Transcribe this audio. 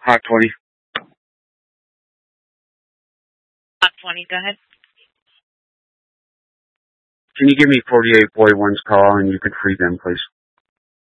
Hot 20. Hot 20, go ahead. Can you give me 48 boy one's call and you could free them, please?